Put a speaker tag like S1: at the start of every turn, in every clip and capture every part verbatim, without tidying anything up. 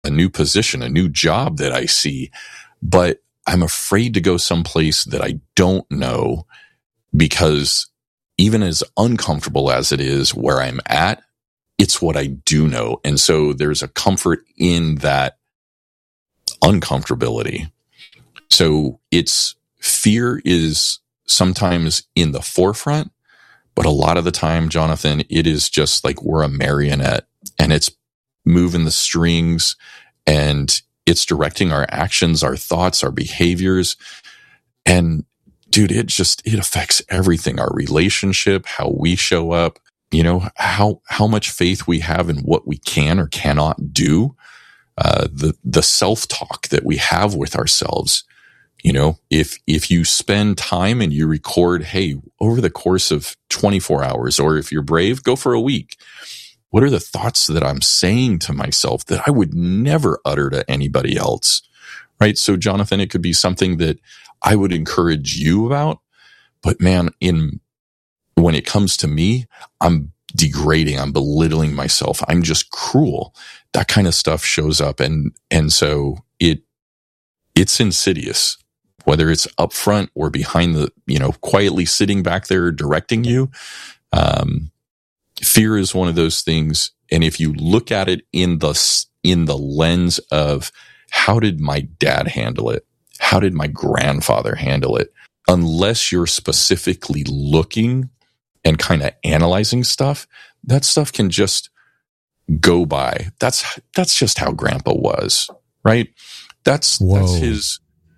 S1: a new position, a new job that I see, but I'm afraid to go someplace that I don't know, because even as uncomfortable as it is where I'm at, it's what I do know. And so there's a comfort in that uncomfortability. So it's fear is sometimes in the forefront, but a lot of the time, Jonathan, it is just like we're a marionette and it's moving the strings and it's directing our actions, our thoughts, our behaviors. And dude, it just, it affects everything, our relationship, how we show up, you know, how, how much faith we have in what we can or cannot do, uh, the, the self-talk that we have with ourselves. You know, if, if you spend time and you record, hey, over the course of twenty-four hours, or if you're brave, go for a week. What are the thoughts that I'm saying to myself that I would never utter to anybody else? Right. So Jonathan, it could be something that I would encourage you about, but man, in, when it comes to me, I'm degrading, I'm belittling myself. I'm just cruel. That kind of stuff shows up. And, and so it, it's insidious. Whether it's up front or behind the, you know, quietly sitting back there directing you. Um, fear is one of those things. And if you look at it in the, in the lens of how did my dad handle it? How did my grandfather handle it? Unless you're specifically looking and kind of analyzing stuff, that stuff can just go by. That's, that's just how grandpa was, right? That's,
S2: Whoa.
S1: that's his,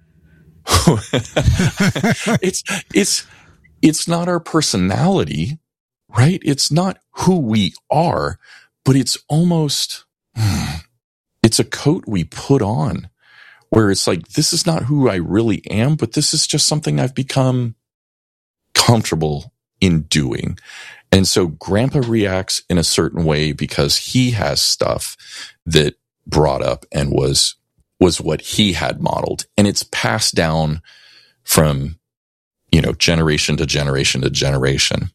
S1: it's, it's, it's not our personality, right? It's not who we are, but it's almost, it's a coat we put on where it's like, this is not who I really am, but this is just something I've become comfortable in doing. And so grandpa reacts in a certain way because he has stuff that brought up and was was what he had modeled. And it's passed down from, you know, generation to generation to generation.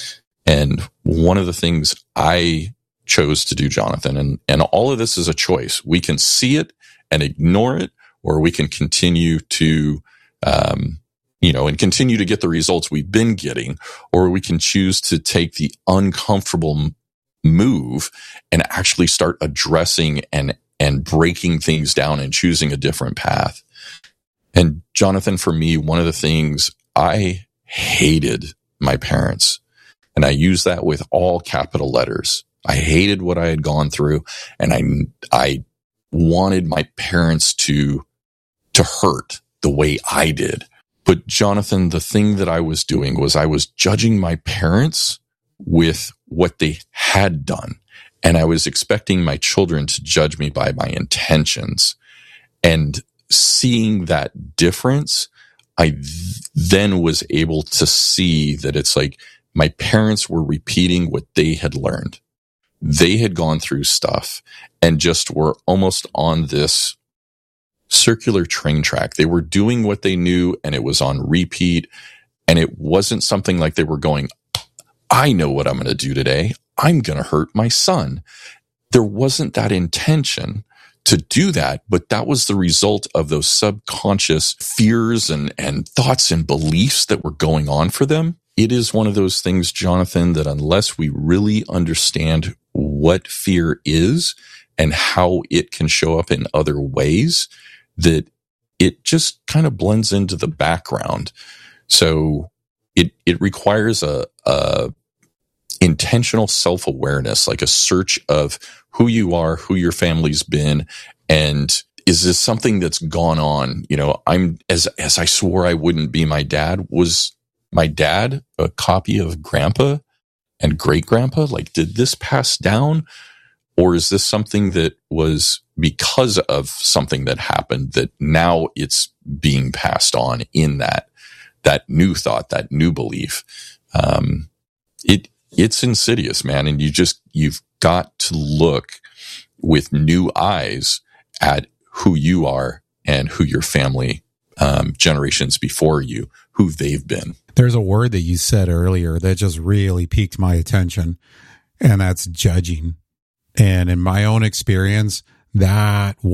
S1: And one of the things I chose to do, Jonathan, and, and all of this is a choice. We can see it and ignore it, or we can continue to, um, you know, and continue to get the results we've been getting, or we can choose to take the uncomfortable move and actually start addressing and and breaking things down and choosing a different path. And Jonathan, for me, one of the things, I hated my parents, and I use that with all capital letters. I hated what I had gone through, and I, I wanted my parents to, to hurt the way I did. But Jonathan, the thing that I was doing was I was judging my parents with what they had done. And I was expecting my children to judge me by my intentions. And seeing that difference, I th- then was able to see that it's like my parents were repeating what they had learned. They had gone through stuff and just were almost on this circular train track. They were doing what they knew and it was on repeat. And it wasn't something like they were going, I know what I'm going to do today. I'm going to hurt my son. There wasn't that intention to do that, but that was the result of those subconscious fears and, and thoughts and beliefs that were going on for them. It is one of those things, Jonathan, that unless we really understand what fear is and how it can show up in other ways, that it just kind of blends into the background. So it, it requires a, a intentional self-awareness, like a search of who you are, who your family's been, and is this something that's gone on? You know, I'm, as, as I swore I wouldn't be my dad, was my dad a copy of grandpa and great grandpa? Like, did this pass down? Or is this something that was because of something that happened that now it's being passed on in that, that new thought, that new belief? Um, it, it's insidious, man. And you just, you've got to look with new eyes at who you are and who your family, um, generations before you, who they've been.
S2: There's a word that you said earlier that just really piqued my attention, and that's judging. And in my own experience, That